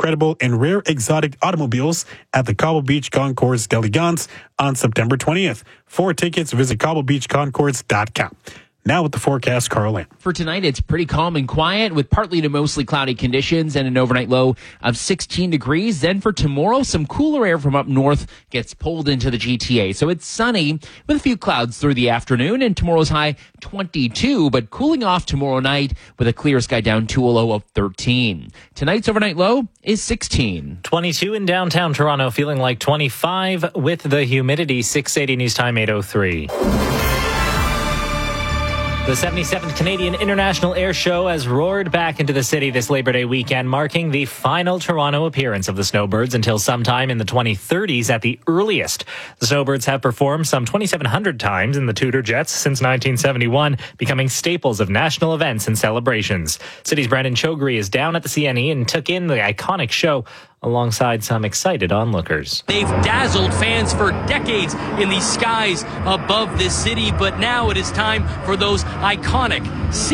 incredible and rare exotic automobiles at the Cobble Beach Concours d'Elegance on September 20th. For tickets, visit cobblebeachconcours.com. Now with the forecast, Carl Lamb. For tonight, it's pretty calm and quiet with partly to mostly cloudy conditions and an overnight low of 16 degrees. Then for tomorrow, some cooler air from up north gets pulled into the GTA. So it's sunny with a few clouds through the afternoon, and tomorrow's high 22, but cooling off tomorrow night with a clear sky down to a low of 13. Tonight's overnight low is 16. 22 in downtown Toronto, feeling like 25 with the humidity. 680 News Time 8:03. The 77th Canadian International Air Show has roared back into the city this Labor Day weekend, marking the final Toronto appearance of the Snowbirds until sometime in the 2030s at the earliest. The Snowbirds have performed some 2,700 times in the Tudor Jets since 1971, becoming staples of national events and celebrations. City's Brandon Chogri is down at the CNE and took in the iconic show alongside some excited onlookers. They've dazzled fans for decades in the skies above this city, but now it is time for those iconic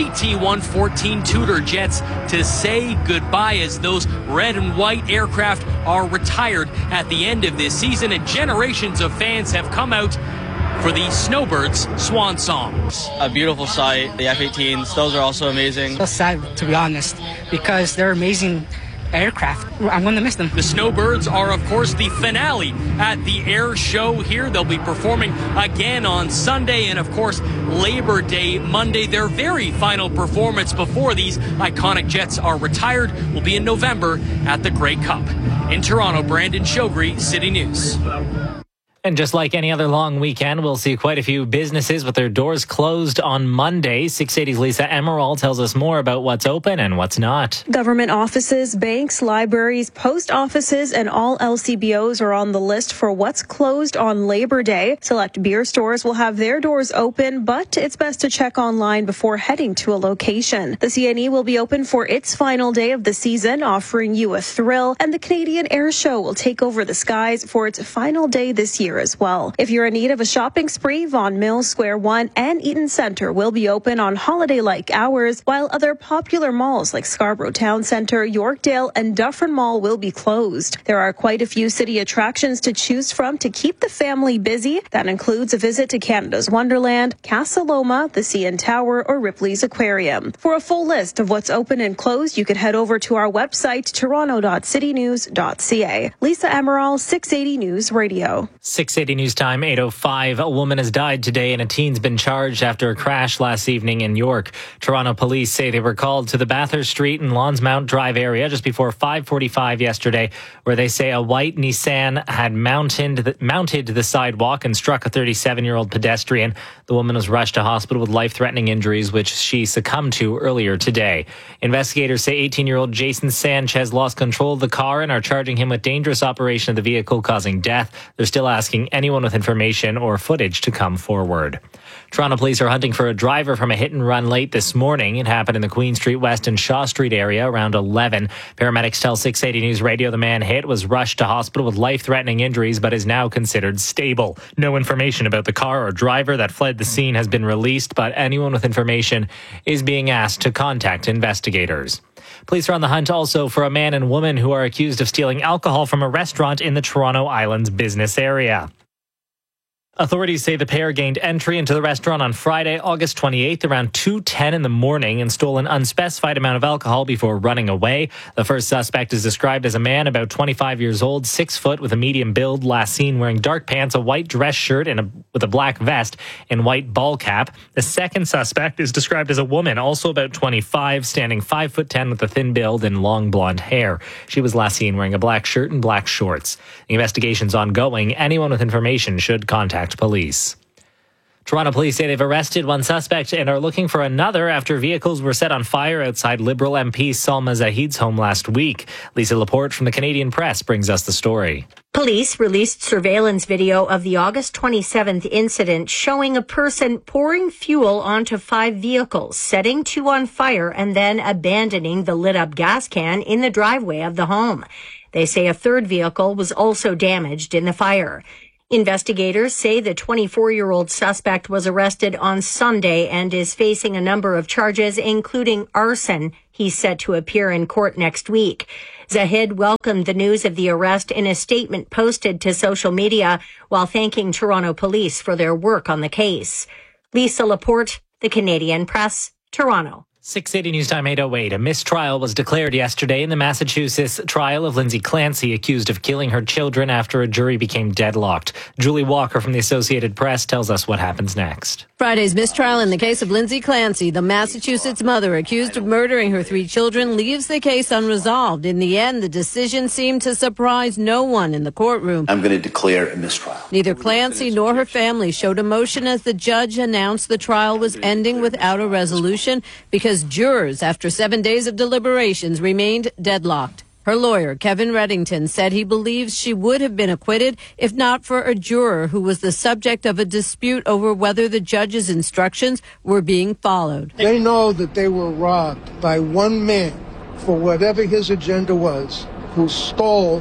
CT-114 Tudor jets to say goodbye as those red and white aircraft are retired at the end of this season, and generations of fans have come out for the Snowbirds swan songs. A beautiful sight. The F-18s, those are also amazing. So sad, to be honest, because they're amazing aircraft. I'm going to miss them. The Snowbirds are, of course, the finale at the air show here. They'll be performing again on Sunday and, of course, Labor Day Monday. Their very final performance before these iconic jets are retired will be in November at the Grey Cup. In Toronto, Brandon Chogri, City News. And just like any other long weekend, we'll see quite a few businesses with their doors closed on Monday. 680's Lisa Emerald tells us more about what's open and what's not. Government offices, banks, libraries, post offices, and all LCBOs are on the list for what's closed on Labor Day. Select beer stores will have their doors open, but it's best to check online before heading to a location. The CNE will be open for its final day of the season, offering you a thrill, and the Canadian Air Show will take over the skies for its final day this year as well. If you're in need of a shopping spree, Vaughan Mills, Square One, and Eaton Centre will be open on holiday-like hours, while other popular malls like Scarborough Town Centre, Yorkdale, and Dufferin Mall will be closed. There are quite a few city attractions to choose from to keep the family busy. That includes a visit to Canada's Wonderland, Casa Loma, the CN Tower, or Ripley's Aquarium. For a full list of what's open and closed, you can head over to our website, toronto.citynews.ca. Lisa Emerald, 680 News Radio. 680 News Time 8:05. A woman has died today and a teen's been charged after a crash last evening in York. Toronto police say they were called to the Bathurst Street and Lonsmount Drive area just before 5:45 yesterday, where they say a white Nissan had mounted the sidewalk and struck a 37-year-old pedestrian. The woman was rushed to hospital with life-threatening injuries, which she succumbed to earlier today. Investigators say 18-year-old Jason Sanchez lost control of the car and are charging him with dangerous operation of the vehicle causing death. They're still asking anyone with information or footage to come forward. Toronto police are hunting for a driver from a hit and run late this morning. It happened in the Queen Street West and Shaw Street area around 11. Paramedics tell 680 News Radio the man hit was rushed to hospital with life-threatening injuries but is now considered stable. No information about the car or driver that fled the scene has been released, but anyone with information is being asked to contact investigators. Police are on the hunt also for a man and woman who are accused of stealing alcohol from a restaurant in the Toronto Islands business area. Authorities say the pair gained entry into the restaurant on Friday, August 28th, around 2:10 in the morning and stole an unspecified amount of alcohol before running away. The first suspect is described as a man about 25 years old, 6 foot, with a medium build, last seen wearing dark pants, a white dress shirt, and with a black vest and white ball cap. The second suspect is described as a woman, also about 25, standing 5'10" with a thin build and long blonde hair. She was last seen wearing a black shirt and black shorts. The investigation's ongoing. Anyone with information should contact police. Toronto police say they've arrested one suspect and are looking for another after vehicles were set on fire outside Liberal MP Salma Zahid's home last week. Lisa Laporte from the Canadian Press brings us the story. Police released surveillance video of the August 27th incident showing a person pouring fuel onto 5 vehicles, setting 2 on fire, and then abandoning the lit-up gas can in the driveway of the home. They say a third vehicle was also damaged in the fire. Investigators say the 24-year-old suspect was arrested on Sunday and is facing a number of charges, including arson. He's set to appear in court next week. Zahid welcomed the news of the arrest in a statement posted to social media while thanking Toronto police for their work on the case. Lisa Laporte, The Canadian Press, Toronto. 680 News Time 808. A mistrial was declared yesterday in the Massachusetts trial of Lindsay Clancy, accused of killing her children after a jury became deadlocked. Julie Walker from the Associated Press tells us what happens next. Friday's mistrial in the case of Lindsay Clancy, the Massachusetts mother accused of murdering her 3 children, leaves the case unresolved. In the end, the decision seemed to surprise no one in the courtroom. I'm going to declare a mistrial. Neither Clancy nor her family showed emotion as the judge announced the trial was ending without a resolution because jurors, after 7 days of deliberations, remained deadlocked. Her lawyer, Kevin Reddington, said he believes she would have been acquitted if not for a juror who was the subject of a dispute over whether the judge's instructions were being followed. They know that they were robbed by one man for whatever his agenda was, who stole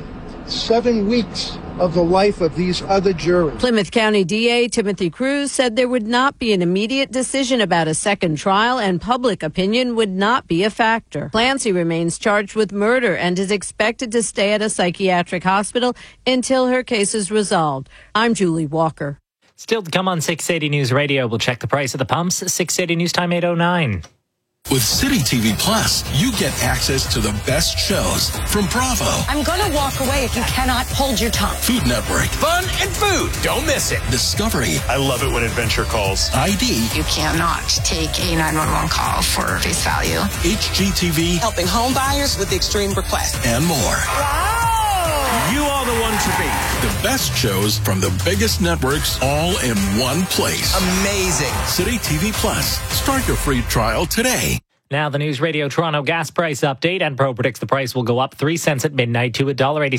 7 weeks of the life of these other jurors. Plymouth County DA Timothy Cruz said there would not be an immediate decision about a second trial and public opinion would not be a factor. Clancy remains charged with murder and is expected to stay at a psychiatric hospital until her case is resolved. I'm Julie Walker. Still to come on 680 News Radio. We'll check the price of the pumps. 680 News Time 809. With City TV Plus, you get access to the best shows from Bravo. I'm going to walk away if you cannot hold your tongue. Food Network. Fun and food. Don't miss it. Discovery. I love it when adventure calls. ID. You cannot take a 911 call for face value. HGTV. Helping home buyers with extreme requests. And more. Wow! You are the one to be. The best shows from the biggest networks all in one place. Amazing. City TV Plus. Start your free trial today. Now the News Radio Toronto gas price update. Enpro predicts the price will go up 3 cents at midnight to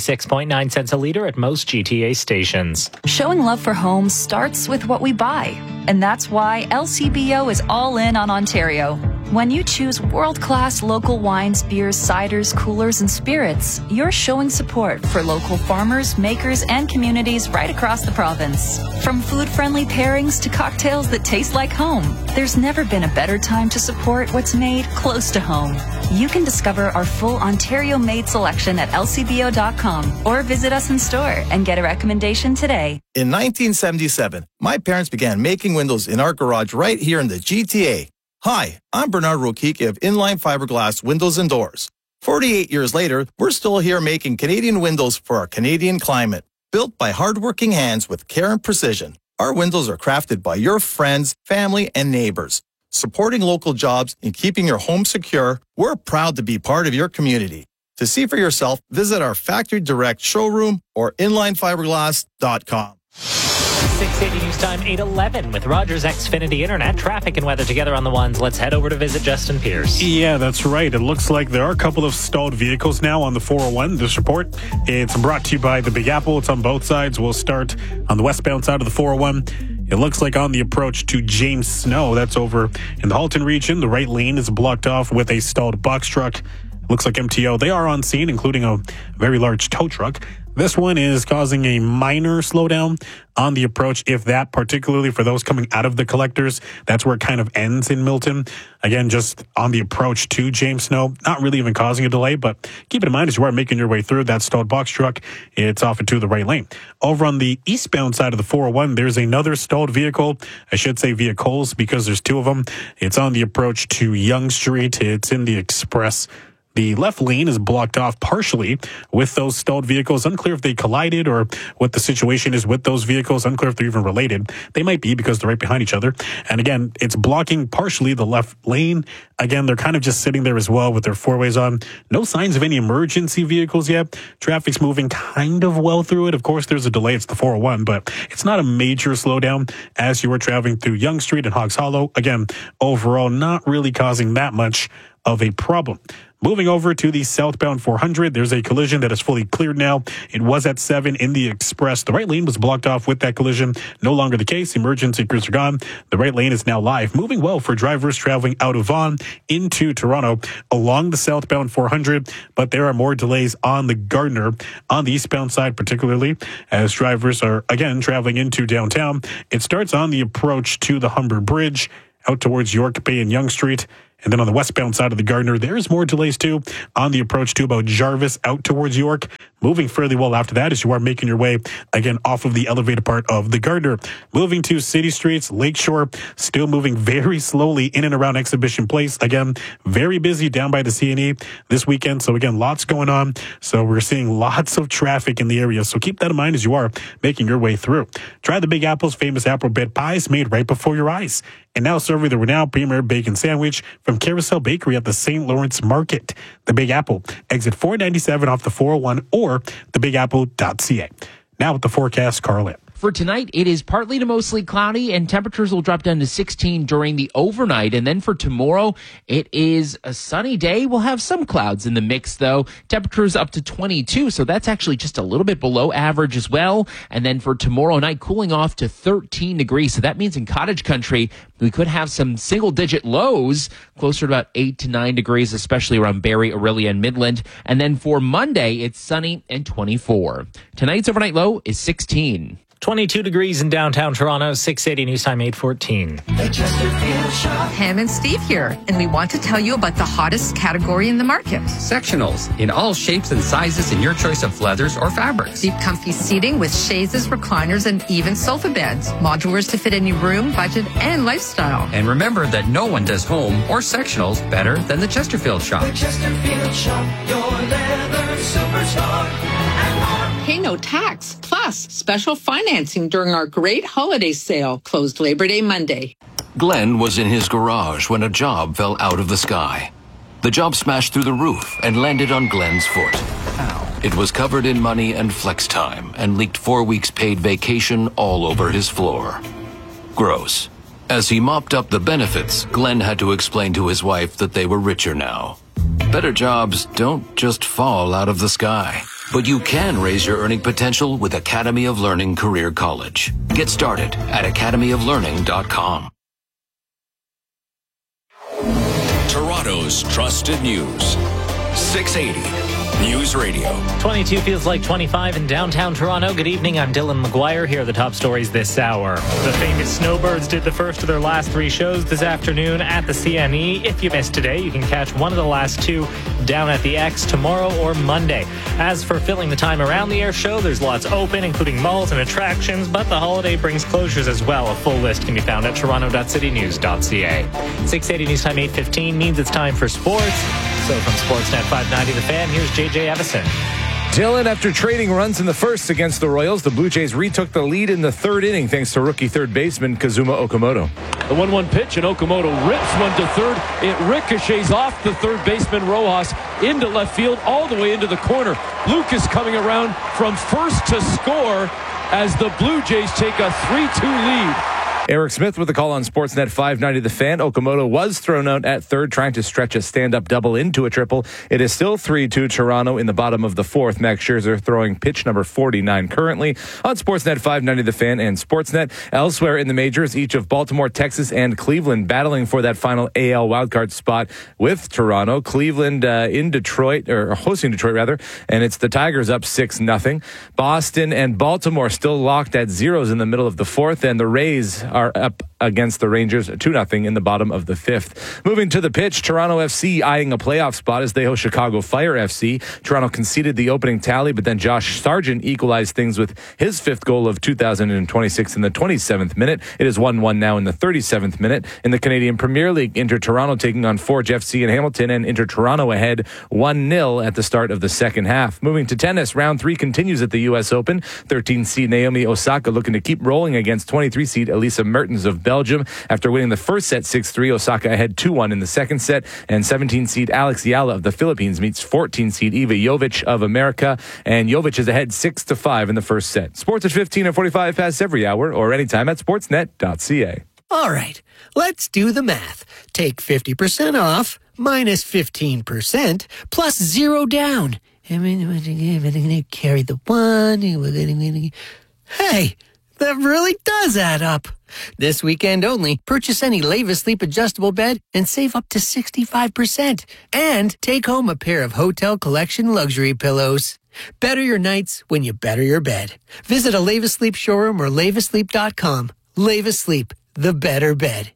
$1.86.9 a litre at most GTA stations. Showing love for homes starts with what we buy. And that's why LCBO is all in on Ontario. When you choose world-class local wines, beers, ciders, coolers, and spirits, you're showing support for local farmers, makers, and communities right across the province. From food-friendly pairings to cocktails that taste like home, there's never been a better time to support what's made close to home. You can discover our full Ontario-made selection at lcbo.com or visit us in store and get a recommendation today. In 1977, my parents began making windows in our garage right here in the GTA. Hi, I'm Bernard Rokicki of Inline Fiberglass Windows and Doors. 48 years later, we're still here making Canadian windows for our Canadian climate. Built by hardworking hands with care and precision, our windows are crafted by your friends, family, and neighbors. Supporting local jobs and keeping your home secure, we're proud to be part of your community. To see for yourself, visit our Factory Direct showroom or inlinefiberglass.com. 680 News Time 811 with Rogers Xfinity Internet. Traffic and weather together on the ones. Let's head over to visit Justin Pierce. Yeah, that's right. It looks like there are a couple of stalled vehicles now on the 401. This report, it's brought to you by the Big Apple. It's on both sides. We'll start on the westbound side of the 401. It looks like on the approach to James Snow, that's over in the Halton region. The right lane is blocked off with a stalled box truck. Looks like MTO. They are on scene, including a very large tow truck. This one is causing a minor slowdown on the approach, if that, particularly for those coming out of the collectors. That's where it kind of ends in Milton. Again, just on the approach to James Snow, not really even causing a delay, but keep it in mind as you are making your way through that stalled box truck, it's off into the right lane. Over on the eastbound side of the 401, there's another stalled vehicle. I should say vehicles because there's 2 of them. It's on the approach to Yonge Street. It's in the Express. The left lane is blocked off partially with those stalled vehicles. Unclear if they collided or what the situation is with those vehicles. Unclear if they're even related. They might be because they're right behind each other. And again, it's blocking partially the left lane. Again, they're kind of just sitting there as well with their 4-ways on. No signs of any emergency vehicles yet. Traffic's moving kind of well through it. Of course, there's a delay. It's the 401, but it's not a major slowdown as you were traveling through Yonge Street and Hogs Hollow. Again, overall, not really causing that much of a problem. Moving over to the southbound 400, there's a collision that is fully cleared now. It was at 7 in the Express. The right lane was blocked off with that collision. No longer the case. Emergency crews are gone. The right lane is now live. Moving well for drivers traveling out of Vaughan into Toronto along the southbound 400, but there are more delays on the Gardiner on the eastbound side, particularly as drivers are, again, traveling into downtown. It starts on the approach to the Humber Bridge out towards York Bay and Yonge Street. And then on the westbound side of the Gardiner, there's more delays too on the approach to about Jarvis out towards York. Moving fairly well after that as you are making your way again off of the elevated part of the Gardiner. Moving to city streets, Lakeshore, still moving very slowly in and around Exhibition Place. Again, very busy down by the CNE this weekend. So again, lots going on. So we're seeing lots of traffic in the area. So keep that in mind as you are making your way through. Try the Big Apple's famous apple bed pies made right before your eyes. And now serving the renowned Premier Bacon Sandwich from Carousel Bakery at the St. Lawrence Market. The Big Apple, exit 497 off the 401 or thebigapple.ca. Now with the forecast, Carl. For tonight, it is partly to mostly cloudy, and temperatures will drop down to 16 during the overnight. And then for tomorrow, it is a sunny day. We'll have some clouds in the mix, though. Temperatures up to 22, so that's actually just a little bit below average as well. And then for tomorrow night, cooling off to 13 degrees. So that means in cottage country, we could have some single-digit lows, closer to about 8 to 9 degrees, especially around Barrie, Orillia, and Midland. And then for Monday, it's sunny and 24. Tonight's overnight low is 16. 22 degrees in downtown Toronto, 680 News Time 8:14. Pam and Steve here, and we want to tell you about the hottest category in the market. Sectionals in all shapes and sizes in your choice of leathers or fabrics. Deep comfy seating with chaises, recliners, and even sofa beds. Modulars to fit any room, budget, and lifestyle. And remember that no one does home or sectionals better than the Chesterfield Shop. The Chesterfield Shop, your leather superstar. Pay no tax, plus special financing during our great holiday sale, closed Labor Day Monday. Glenn was in his garage when a job fell out of the sky. The job smashed through the roof and landed on Glenn's foot. Ow. It was covered in money and flex time and leaked 4 weeks paid vacation all over his floor. Gross. As he mopped up the benefits, Glenn had to explain to his wife that they were richer now. Better jobs don't just fall out of the sky. But you can raise your earning potential with Academy of Learning Career College. Get started at academyoflearning.com. Toronto's trusted news. 680 News Radio. 22 feels like 25 in downtown Toronto. Good evening, I'm Dylan McGuire. Here are the top stories this hour. The famous Snowbirds did the first of their last 3 shows this afternoon at the CNE. If you missed today, you can catch one of the last 2 down at the X tomorrow or Monday. As for filling the time around the air show, there's lots open, including malls and attractions, but the holiday brings closures as well. A full list can be found at toronto.citynews.ca. 680 News Time 8:15 means it's time for sports. So from Sportsnet 590 The Fan, here's JJ Evison. Dylan, after trading runs in the first against the Royals, the Blue Jays retook the lead in the 3rd inning thanks to rookie third baseman Kazuma Okamoto. The 1-1 pitch, and Okamoto rips one to third. It ricochets off the third baseman Rojas into left field, all the way into the corner. Lucas coming around from first to score as the Blue Jays take a 3-2 lead. Eric Smith with the call on Sportsnet 590 The Fan. Okamoto was thrown out at third, trying to stretch a stand-up double into a triple. It is still 3-2 Toronto in the bottom of the 4th. Max Scherzer throwing pitch number 49 currently on Sportsnet 590 The Fan and Sportsnet. Elsewhere in the majors, each of Baltimore, Texas, and Cleveland battling for that final AL wildcard spot with Toronto. Cleveland in Detroit, or hosting Detroit rather, and it's the Tigers up 6-0. Boston and Baltimore still locked at zeros in the middle of the 4th, and the Rays are up against the Rangers 2-0 in the bottom of the 5th. Moving to the pitch, Toronto FC eyeing a playoff spot as they host Chicago Fire FC. Toronto conceded the opening tally, but then Josh Sargent equalized things with his 5th goal of 2026 in the 27th minute. It is 1-1 now in the 37th minute. In the Canadian Premier League, Inter Toronto taking on Forge FC in Hamilton, and Inter Toronto ahead 1-0 at the start of the second half. Moving to tennis, round 3 continues at the U.S. Open. 13-seed Naomi Osaka looking to keep rolling against 23-seed Elisa Mertens of Belgium. After winning the first set 6-3, Osaka ahead 2-1 in the second set, and 17-seed Alex Yala of the Philippines meets 14-seed Iva Jovic of America, and Jovic is ahead 6-5 in the first set. Sports at 15 and 45 past every hour or anytime at sportsnet.ca. All right, let's do the math. Take 50% off minus 15% plus 0 down. Carry the 1. Hey, that really does add up. This weekend only, purchase any Leva Sleep adjustable bed and save up to 65%. And take home a pair of Hotel Collection luxury pillows. Better your nights when you better your bed. Visit a Leva Sleep showroom or levasleep.com. Leva Sleep, the better bed.